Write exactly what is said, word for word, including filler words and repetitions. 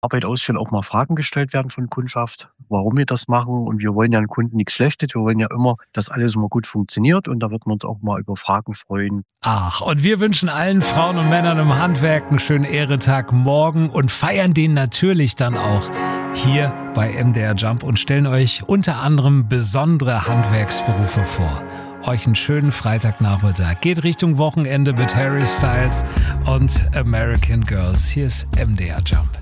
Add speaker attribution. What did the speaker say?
Speaker 1: Arbeit ausführen, auch mal Fragen gestellt werden von Kundschaft, warum wir das machen. Und wir wollen ja den Kunden nichts Schlechtes. Wir wollen ja immer, dass alles immer gut funktioniert. Und da wird man uns auch mal über Fragen freuen.
Speaker 2: Ach, und wir wünschen allen Frauen und Männern im Handwerk einen schönen Ehretag morgen und feiern den natürlich dann auch hier bei M D R Jump und stellen euch unter anderem besondere Handwerksberufe vor. Euch einen schönen Freitagnachmittag. Geht Richtung Wochenende mit Harry Styles und American Girls. Hier ist M D R Jump.